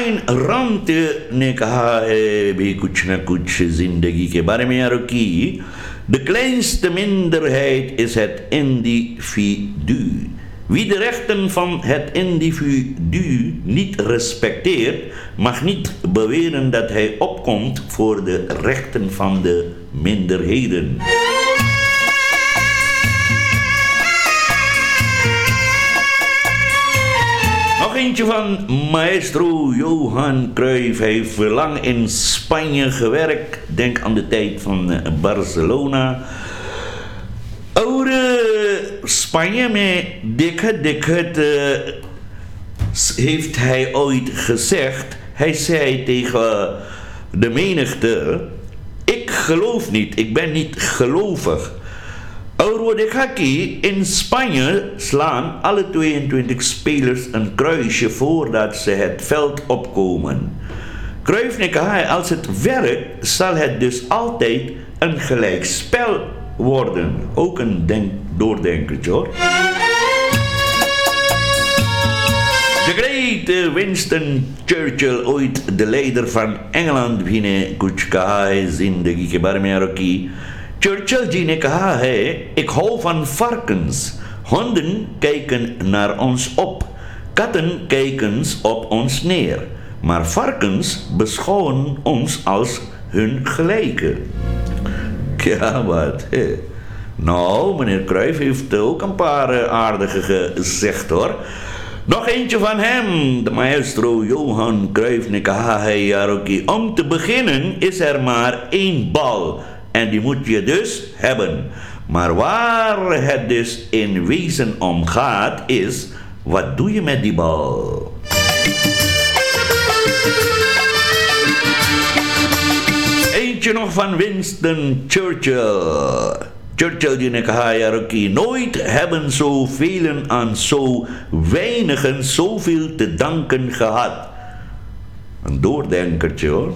आइन रंत ने कहा है भी कुछ न कुछ जिंदगी के बारे में यारों की. De kleinste minderheid is het individu. Wie de rechten van het individu niet respecteert, mag niet beweren dat hij opkomt voor de rechten van de minderheden. Nog eentje van maestro Johan Cruijff. Hij heeft lang in Spanje gewerkt. Denk aan de tijd van Barcelona. Oude Spanje met dikke heeft hij ooit gezegd. Hij zei tegen de menigte: ik geloof niet, ik ben niet gelovig. In Spanje slaan alle 22 spelers een kruisje voordat ze het veld opkomen. Cruijff, als het werkt, zal het dus altijd een gelijkspel worden. Ook een doordenkertje hoor. De great Winston Churchill, ooit de leider van Engeland, binnen Kuchkaai Zindagi ke bare mein roki. Churchill जी ने कहा है, ik hou van varkens. Honden kijken naar ons op. Katten kijken op ons neer. Maar varkens beschouwen ons als hun gelijke. Ja, wat? Nou, meneer Cruijff heeft ook een paar aardige gezegd hoor. Nog eentje van hem, de maestro Johan Cruijff ne kaha hai yaroki. Om te beginnen is er maar één bal. En die moet je dus hebben. Maar waar het dus in wezen om gaat is, wat doe je met die bal? Eentje nog van Winston Churchill. Churchill die nekahaya nooit hebben zoveel aan zo weinigen zoveel te danken gehad. Een doordenkertje hoor.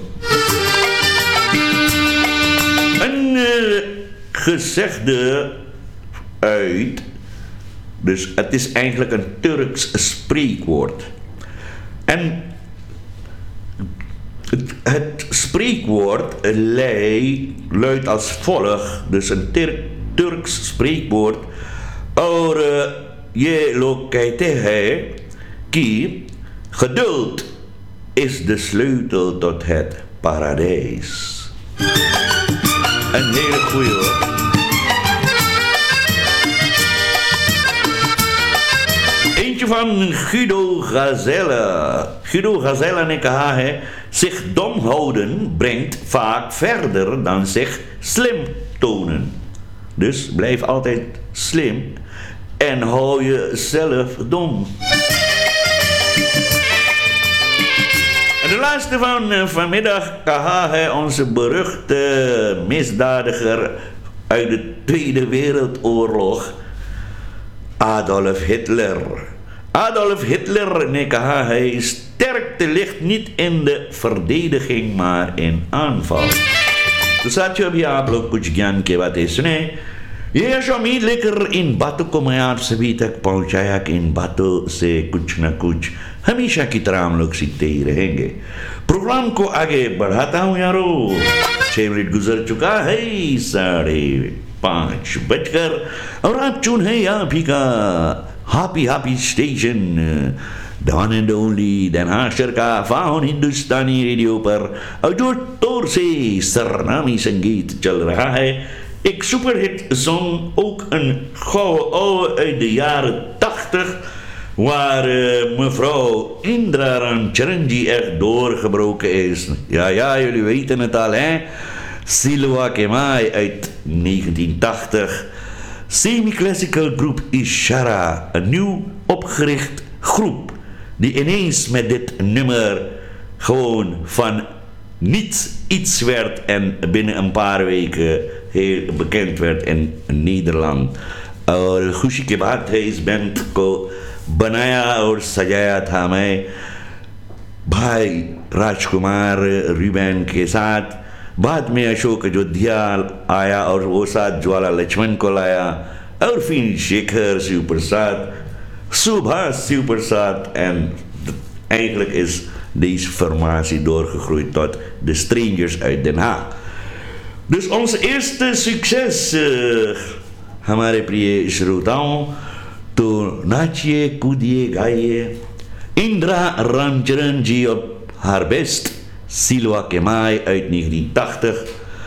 Een gezegde uit, dus het is eigenlijk een Turks spreekwoord. En het spreekwoord luidt als volgt, dus een Turks spreekwoord. और ये लोग कहते हैं कि geduld is de sleutel tot het paradijs. Een hele goeie hoor. Eentje van Guido Gazelle. Guido Gazelle ne kaha hai, zich dom houden brengt vaak verder dan zich slim tonen. Dus blijf altijd slim en hou jezelf dom. En de laatste van vanmiddag, kaha hai, onze beruchte misdadiger uit de Tweede Wereldoorlog, Adolf Hitler. Adolf Hitler, ne kaha hai, sterkte ligt niet in de verdediging, maar in aanval. तो साथियों अभी आप लोग कुछ ज्ञान की बातें सुने। ये शो उम्मीद लेकर इन बातों को मैं आप सभी तक पहुंचाया कि इन बातों से कुछ न कुछ हमेशा की तरह हम लोग सीखते ही रहेंगे। प्रोग्राम को आगे बढ़ाता हूं यारो। 6 मिनट गुजर चुका है, 5:30 बजकर, और आप चुन है यहाँ भी का happy station, the one and only Den Haagser का फाउन हिंदुस्तानी रेडियो पर जो तौर से सरनामी संगीत चल रहा है। एक सुपरhit song, ook een gouden oude uit de jaren 80, waar mevrouw Indra Ramcharanji echt doorgebroken is. Ja, jullie weten het al hè. Silwa Kemai uit 1980. Semi-classical groep Ishara, een nieuw opgericht groep die ineens met dit nummer gewoon van niets iets werd en binnen een paar weken heel bekend werd in Nederland. और खुशी की बात है, इस बैंड को बनाया और सजाया था मैं भाई राजकुमार रिबैन के साथ। बाद में अशोक अयोध्या आया और वो साथ ज्वाला लक्ष्मण को लाया, और फिर शेखर Shivprasad, Subhas Supersat, en eigenlijk is deze formatie doorgegroeid tot de Strangers uit Den Haag. Dus onze eerste succes, हमारे प्रिय श्रोताओं, तो नाचिए कूदिए गाइए Indra Ramcharan ji op haar best, Silwa Kemai uit 1980.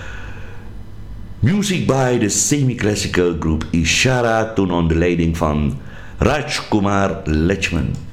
Music by de semi-classical groep Ishara, toen onder leiding van Rajkumar Lachman.